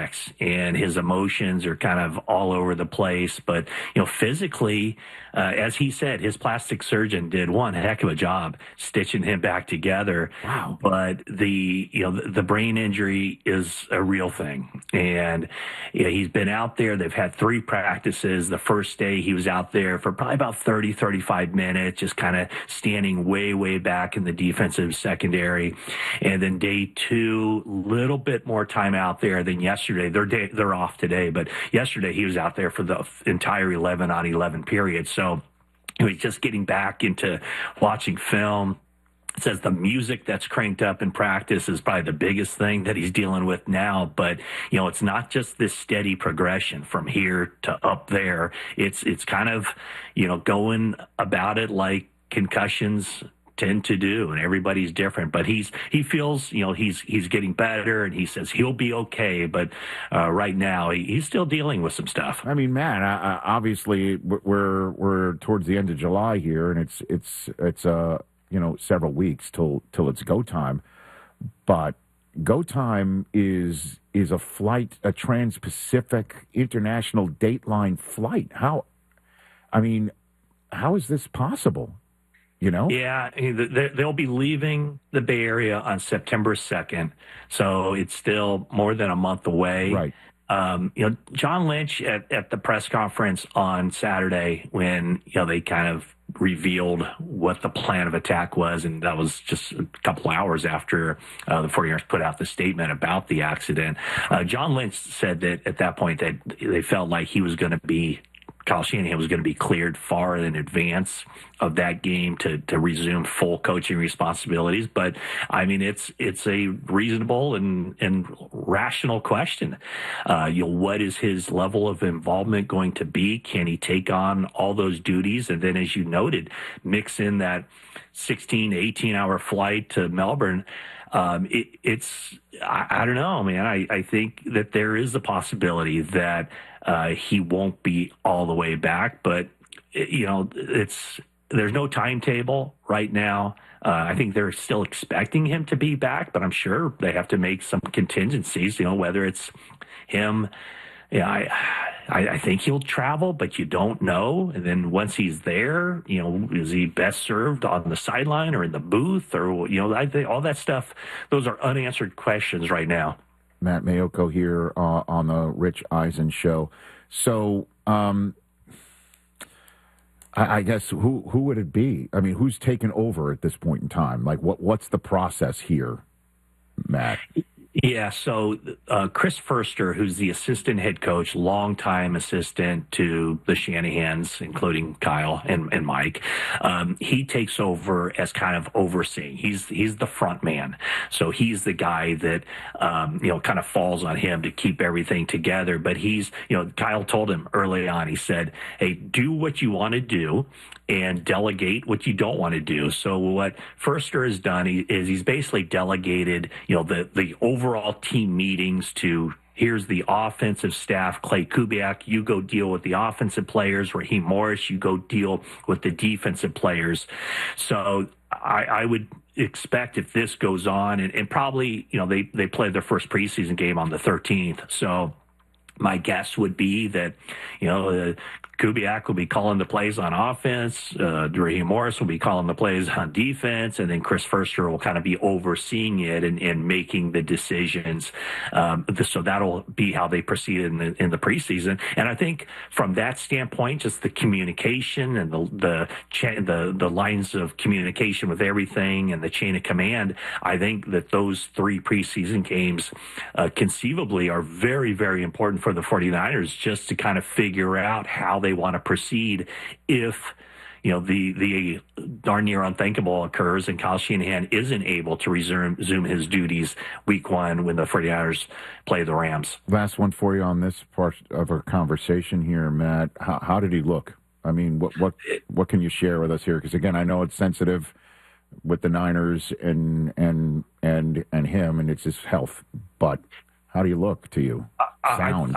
aspects, and his emotions are kind of all over the place. But, physically, as he said, his plastic surgeon did one heck of a job stitching him back together. Wow. But the brain injury is a real thing. And he's been out there. They've had 3 practices. The first day he was out there for probably about 30, 35 minutes, just kind of standing way, way back in the defensive secondary. And then day 2, little bit more time out there than yesterday. They're off today, but yesterday he was out there for the entire 11-on-11 period. So he's just getting back into watching film. It says the music that's cranked up in practice is probably the biggest thing that he's dealing with now. But, it's not just this steady progression from here to up there. It's kind of, going about it like concussions tend to do, and everybody's different. But he feels, he's getting better, and he says he'll be okay. But right now, he's still dealing with some stuff. I mean, man, obviously we're towards the end of July here, and it's several weeks till it's go time. But go time is a flight, a Trans-Pacific International Dateline flight. How is this possible? Yeah, they'll be leaving the Bay Area on September 2nd, so it's still more than a month away. Right. John Lynch at the press conference on Saturday, when they kind of revealed what the plan of attack was, and that was just a couple hours after the 49ers put out the statement about the accident. John Lynch said that at that point that they felt like Kyle Shanahan was going to be cleared far in advance of that game to resume full coaching responsibilities. But I mean, it's a reasonable and rational question. What is his level of involvement going to be? Can he take on all those duties? And then, as you noted, mix in that 16 to 18 hour flight to Melbourne. I don't know, man. I think that there is a possibility that he won't be all the way back, but there's no timetable right now. I think they're still expecting him to be back, but I'm sure they have to make some contingencies, whether it's him. Yeah, I think he'll travel, but you don't know. And then once he's there, is he best served on the sideline or in the booth, or I think all that stuff. Those are unanswered questions right now. Matt Maiocco here on the Rich Eisen Show. So, I guess who would it be? I mean, who's taken over at this point in time? Like, what's the process here, Matt? Yeah, so Chris Foerster, who's the assistant head coach, longtime assistant to the Shanahans, including Kyle and Mike, he takes over as kind of overseeing. He's the front man, so he's the guy that kind of falls on him to keep everything together. But Kyle told him early on. He said, "Hey, do what you want to do and delegate what you don't want to do." So what Foerster has done is he's basically delegated, the overall team meetings to, here's the offensive staff, Clay Kubiak, you go deal with the offensive players. Raheem Morris, you go deal with the defensive players. So I would expect, if this goes on, and probably, they play their first preseason game on the 13th. So my guess would be that, Kubiak will be calling the plays on offense. Raheem Morris will be calling the plays on defense, and then Chris Foerster will kind of be overseeing it and making the decisions. So that'll be how they proceed in the preseason. And I think from that standpoint, just the communication and the lines of communication with everything and the chain of command, I think that those 3 preseason games conceivably are very, very important for the 49ers, just to kind of figure out how they want to proceed if the darn near unthinkable occurs and Kyle Shanahan isn't able to resume his duties week 1 when the 49ers play the Rams. Last one for you on this part of our conversation here, Matt. How did he look? I mean, what can you share with us here? Because again, I know it's sensitive with the Niners and him, and it's his health. But how do you look to you? Sound?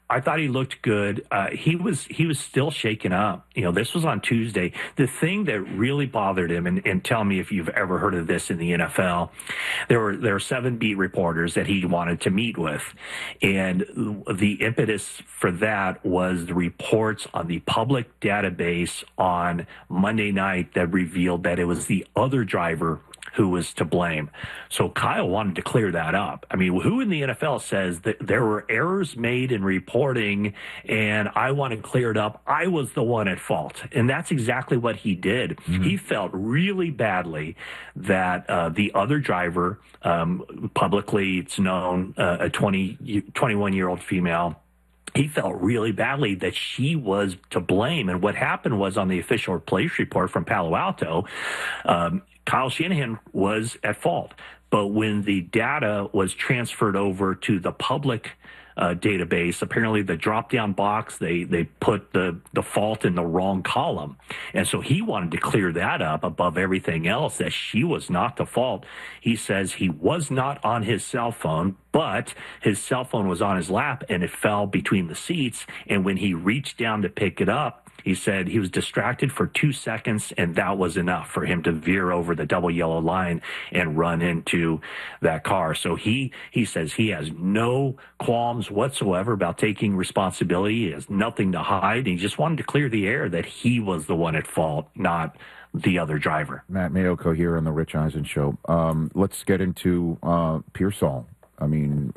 I thought he looked good. He was still shaken up. This was on Tuesday. The thing that really bothered him, and tell me if you've ever heard of this in the NFL, there were 7 beat reporters that he wanted to meet with, and the impetus for that was the reports on the public database on Monday night that revealed that it was the other driver who was to blame. So Kyle wanted to clear that up. I mean, who in the NFL says that there were errors made in reporting and I want to clear it up? I was the one at fault. And that's exactly what he did. Mm-hmm. He felt really badly that the other driver, publicly it's known, a 21-year-old female, he felt really badly that she was to blame. And what happened was on the official police report from Palo Alto, Kyle Shanahan was at fault. But when the data was transferred over to the public database, apparently the drop-down box, they put the fault in the wrong column. And so he wanted to clear that up above everything else, that she was not the fault. He says he was not on his cell phone, but his cell phone was on his lap and it fell between the seats. And when he reached down to pick it up, he said he was distracted for 2 seconds, and that was enough for him to veer over the double yellow line and run into that car. So he says he has no qualms whatsoever about taking responsibility. He has nothing to hide. He just wanted to clear the air that he was the one at fault, not the other driver. Matt Mayoko here on the Rich Eisen Show. Let's get into Pearsall. I mean,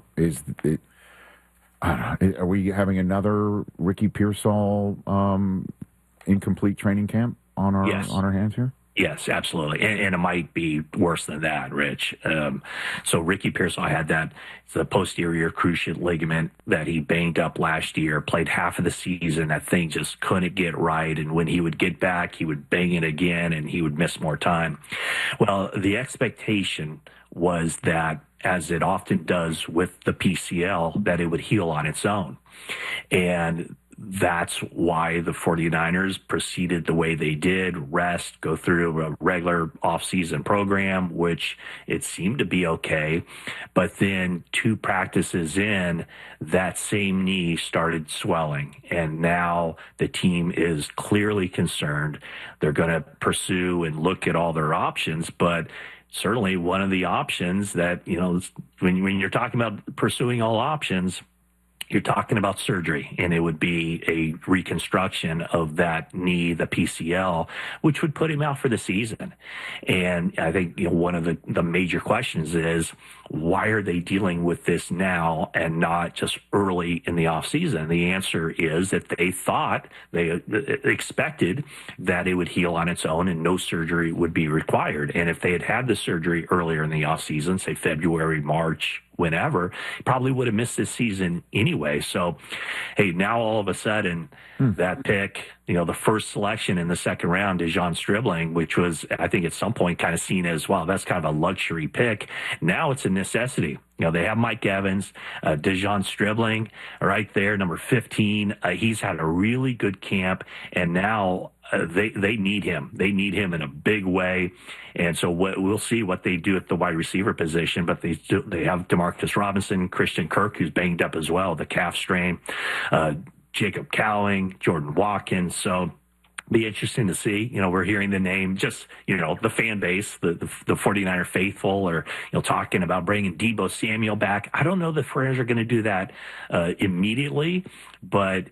are we having another Ricky Pearsall incomplete training camp on our hands here? Yes, absolutely. And it might be worse than that, Rich. So Ricky Pearsall had the posterior cruciate ligament that he banged up last year, played half of the season. That thing just couldn't get right. And when he would get back, he would bang it again and he would miss more time. Well, the expectation was that, as it often does with the PCL, that it would heal on its own. And that's why the 49ers proceeded the way they did, rest, go through a regular offseason program, which it seemed to be okay. But then 2 practices in, that same knee started swelling. And now the team is clearly concerned. They're going to pursue and look at all their options, but certainly one of the options that, when you're talking about pursuing all options, you're talking about surgery, and it would be a reconstruction of that knee, the PCL, which would put him out for the season. And I think one of the major questions is, why are they dealing with this now and not just early in the offseason? The answer is that they expected that it would heal on its own and no surgery would be required. And if they had had the surgery earlier in the offseason, say February, March, whenever, probably would have missed this season anyway. So, hey, now all of a sudden, that pick, the first selection in the second round, Dejon Stribling, which was, I think at some point kind of seen as, wow, that's kind of a luxury pick. Now it's a necessity. They have Mike Evans, Dejon Stribling right there, number 15. He's had a really good camp, and now they need him. They need him in a big way. And so we'll see what they do at the wide receiver position, but they have Demarcus Robinson, Christian Kirk, who's banged up as well, the calf strain, Jacob Cowling, Jordan Watkins. So be interesting to see. We're hearing the name, just, the fan base, the 49er faithful are, talking about bringing Deebo Samuel back. I don't know that Friends are going to do that immediately, but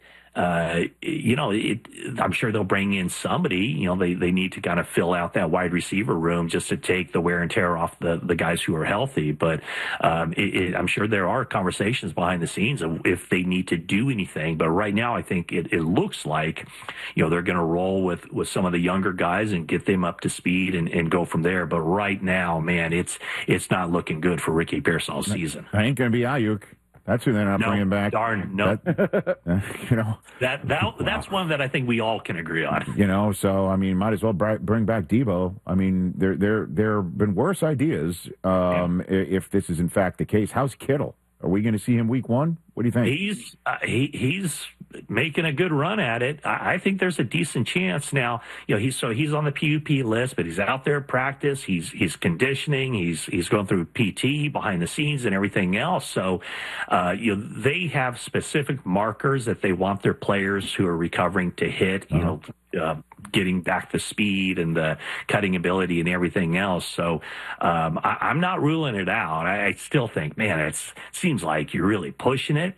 I'm sure they'll bring in somebody. They need to kind of fill out that wide receiver room just to take the wear and tear off the guys who are healthy. But I'm sure there are conversations behind the scenes of if they need to do anything. But right now, I think it looks like, they're going to roll with some of the younger guys and get them up to speed and go from there. But right now, man, it's not looking good for Ricky Pearsall's season. I ain't going to be Ayuk. That's who they're not bringing back. Darn, no. That's one that I think we all can agree on. So I mean, might as well bring back Deebo. I mean, there have been worse ideas. If this is in fact the case, how's Kittle? Are we going to see him week 1? What do you think? He's making a good run at it. I think there's a decent chance now. He's on the PUP list, but he's out there at practice. He's conditioning. He's going through PT behind the scenes and everything else. So, they have specific markers that they want their players who are recovering to hit. Getting back the speed and the cutting ability and everything else. So I'm not ruling it out. I still think, man, it seems like you're really pushing it.